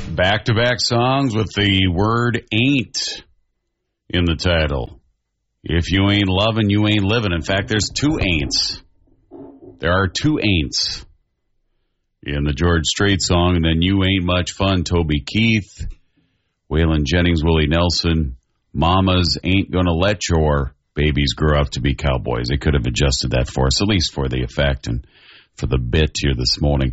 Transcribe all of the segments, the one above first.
Back-to-back songs with the word ain't in the title. If you ain't loving, you ain't living. In fact, there's two ain'ts. There are two ain'ts in the George Strait song, and then You Ain't Much Fun, Toby Keith, Waylon Jennings, Willie Nelson, Mamas Ain't Gonna Let Your Babies Grow Up to Be Cowboys. They could have adjusted that for us, at least for the effect and for the bit here this morning.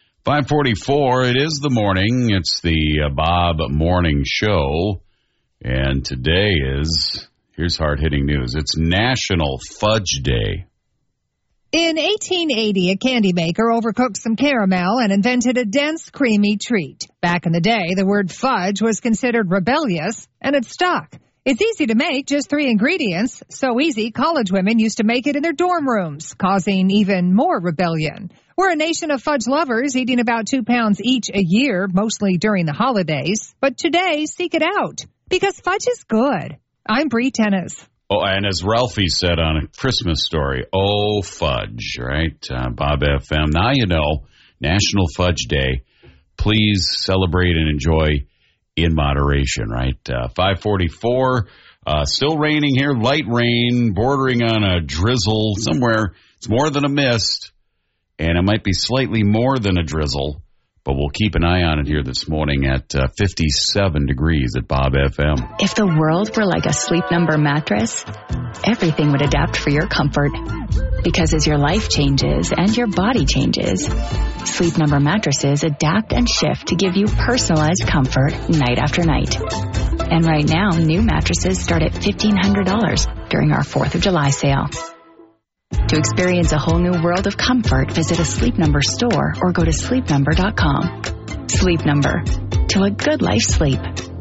5:44, it is the morning. It's the Bob Morning Show. And today is, here's hard-hitting news, it's National Fudge Day. In 1880, a candy maker overcooked some caramel and invented a dense, creamy treat. Back in the day, the word fudge was considered rebellious, and it stuck. It's easy to make, just 3 ingredients. So easy, college women used to make it in their dorm rooms, causing even more rebellion. We're a nation of fudge lovers, eating about 2 pounds each a year, mostly during the holidays. But today, seek it out, because fudge is good. I'm Bree Tennis. Oh, and as Ralphie said on A Christmas Story, oh, fudge, right? Bob FM. Now you know, National Fudge Day. Please celebrate and enjoy in moderation, right? 5:44, still raining here, light rain, bordering on a drizzle somewhere. It's more than a mist, and it might be slightly more than a drizzle, but we'll keep an eye on it here this morning at 57 degrees at Bob FM. If the world were like a Sleep Number mattress, everything would adapt for your comfort. Because as your life changes and your body changes, Sleep Number mattresses adapt and shift to give you personalized comfort night after night. And right now, new mattresses start at $1,500 during our 4th of July sale. To experience a whole new world of comfort, visit a Sleep Number store or go to sleepnumber.com. Sleep Number. To a good life sleep.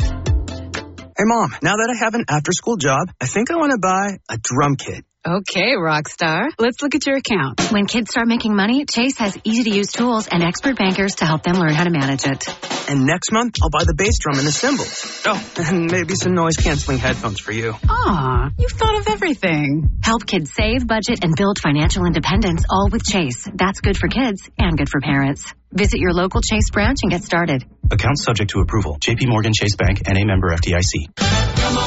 Hey, Mom, now that I have an after-school job, I think I want to buy a drum kit. Okay, Rockstar. Let's look at your account. When kids start making money, Chase has easy-to-use tools and expert bankers to help them learn how to manage it. And next month, I'll buy the bass drum and the cymbals. Oh, and maybe some noise-canceling headphones for you. Aw, you've thought of everything. Help kids save, budget, and build financial independence, all with Chase. That's good for kids and good for parents. Visit your local Chase branch and get started. Accounts subject to approval. J.P. Morgan Chase Bank, N.A. member FDIC.